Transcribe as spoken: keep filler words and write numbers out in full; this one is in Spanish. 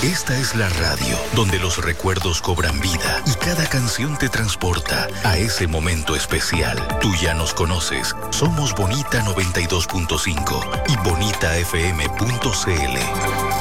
Esta es la radio donde los recuerdos cobran vida y cada canción te transporta a ese momento especial. Tú ya nos conoces. Somos Bonita noventa y dos punto cinco y bonita f m punto c l.